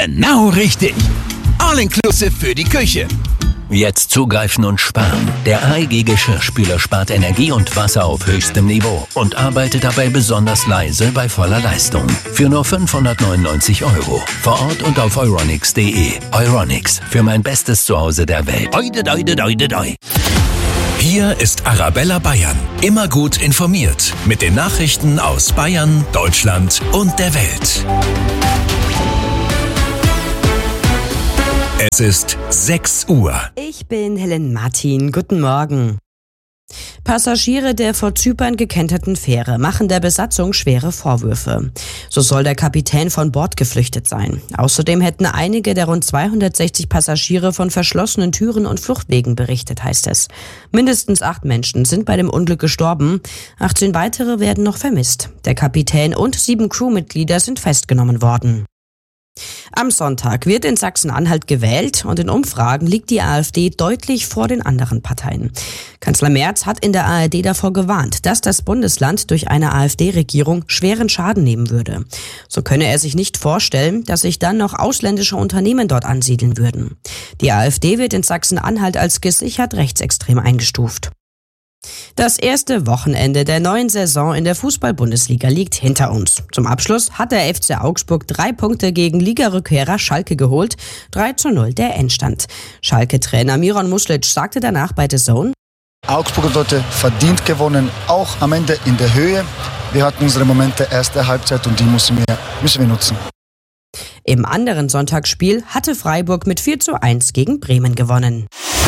genau richtig. All-inclusive für die Küche. Jetzt zugreifen und sparen. Der AEG Geschirrspüler spart Energie und Wasser auf höchstem Niveau und arbeitet dabei besonders leise bei voller Leistung. Für nur 599 €. Vor Ort und auf euronics.de. Euronics, für mein bestes Zuhause der Welt. Oide, oide, oide, oide. Hier ist Arabella Bayern. Immer gut informiert. Mit den Nachrichten aus Bayern, Deutschland und der Welt. Es ist 6 Uhr. Ich bin Helen Martin. Guten Morgen. Passagiere der vor Zypern gekenterten Fähre machen der Besatzung schwere Vorwürfe. So soll der Kapitän von Bord geflüchtet sein. Außerdem hätten einige der rund 260 Passagiere von verschlossenen Türen und Fluchtwegen berichtet, heißt es. Mindestens 8 Menschen sind bei dem Unglück gestorben. 18 weitere werden noch vermisst. Der Kapitän und 7 Crewmitglieder sind festgenommen worden. Am Sonntag wird in Sachsen-Anhalt gewählt und in Umfragen liegt die AfD deutlich vor den anderen Parteien. Kanzler Merz hat in der ARD davor gewarnt, dass das Bundesland durch eine AfD-Regierung schweren Schaden nehmen würde. So könne er sich nicht vorstellen, dass sich dann noch ausländische Unternehmen dort ansiedeln würden. Die AfD wird in Sachsen-Anhalt als gesichert rechtsextrem eingestuft. Das erste Wochenende der neuen Saison in der Fußball-Bundesliga liegt hinter uns. Zum Abschluss hat der FC Augsburg 3 Punkte gegen Ligarückkehrer Schalke geholt. 3:0 der Endstand. Schalke-Trainer Miron Muslic sagte danach bei The Zone: Augsburg hat heute verdient gewonnen, auch am Ende in der Höhe. Wir hatten unsere Momente erste Halbzeit und die müssen wir nutzen. Im anderen Sonntagsspiel hatte Freiburg mit 4:1 gegen Bremen gewonnen.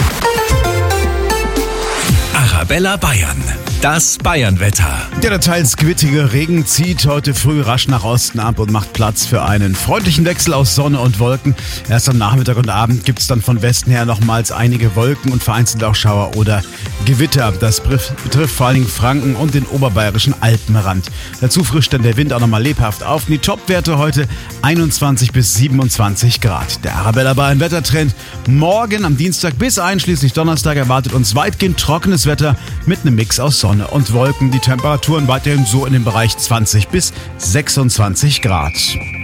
Arabella Bayern. Das Bayernwetter. Der teils gewittrige Regen zieht heute früh rasch nach Osten ab und macht Platz für einen freundlichen Wechsel aus Sonne und Wolken. Erst am Nachmittag und Abend gibt es dann von Westen her nochmals einige Wolken und vereinzelt auch Schauer oder Gewitter. Das betrifft vor allen Dingen Franken und den oberbayerischen Alpenrand. Dazu frischt dann der Wind auch nochmal lebhaft auf. Die Topwerte heute 21 bis 27 Grad. Der Arabella Bayern Wettertrend. Morgen am Dienstag bis einschließlich Donnerstag erwartet uns weitgehend trockenes Wetter mit einem Mix aus Sonne und Wolken. Die Temperaturen weiterhin so in dem Bereich 20 bis 26 Grad.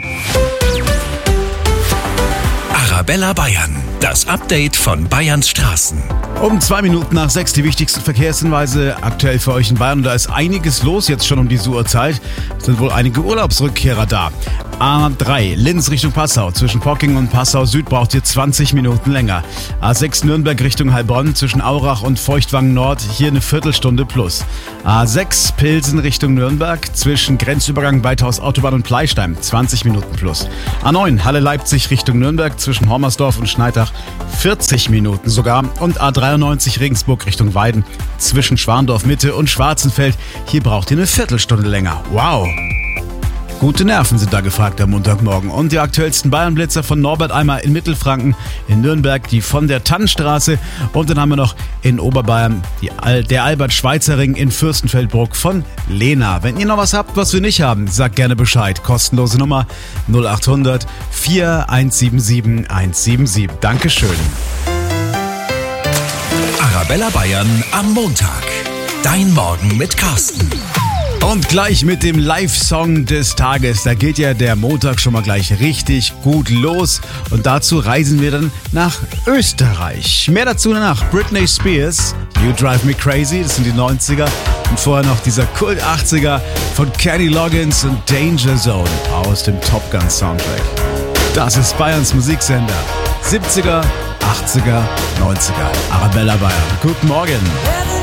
Arabella Bayern. Das Update von Bayerns Straßen. Um 2 Minuten nach 6 die wichtigsten Verkehrshinweise aktuell für euch in Bayern. Da ist einiges los jetzt schon um diese Uhrzeit. Es sind wohl einige Urlaubsrückkehrer da. A3 Linz Richtung Passau. Zwischen Pocking und Passau Süd braucht ihr 20 Minuten länger. A6 Nürnberg Richtung Heilbronn. Zwischen Aurach und Feuchtwangen Nord hier eine Viertelstunde plus. A6 Pilsen Richtung Nürnberg. Zwischen Grenzübergang Weithaus Autobahn und Pleistein 20 Minuten plus. A9 Halle Leipzig Richtung Nürnberg. Zwischen Hommersdorf und Schneidach 40 Minuten sogar. Und A93 Regensburg Richtung Weiden. Zwischen Schwandorf Mitte und Schwarzenfeld. Hier braucht ihr eine Viertelstunde länger. Wow! Gute Nerven sind da gefragt am Montagmorgen. Und die aktuellsten Bayernblitzer von Norbert Eimer in Mittelfranken, in Nürnberg, die von der Tannenstraße. Und dann haben wir noch in Oberbayern der Albert-Schweitzer-Ring in Fürstenfeldbruck von Lena. Wenn ihr noch was habt, was wir nicht haben, sagt gerne Bescheid. Kostenlose Nummer 0800 4177 177. Dankeschön. Arabella Bayern am Montag. Dein Morgen mit Carsten. Und gleich mit dem Live-Song des Tages. Da geht ja der Montag schon mal gleich richtig gut los. Und dazu reisen wir dann nach Österreich. Mehr dazu danach. Britney Spears, You Drive Me Crazy, das sind die 90er. Und vorher noch dieser Kult 80er von Kenny Loggins und Danger Zone aus dem Top Gun Soundtrack. Das ist Bayerns Musiksender. 70er, 80er, 90er. Arabella Bayern. Guten Morgen.